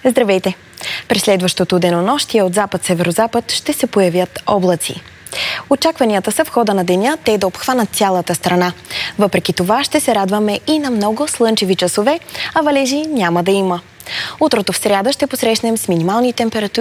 Здравейте! През следващото денонощие от запад-северозапад ще се появят облаци. Очакванията са в хода на деня те да обхванат цялата страна. Въпреки това ще се радваме и на много слънчеви часове, а валежи няма да има. Утрото в сряда ще посрещнем с минимални температури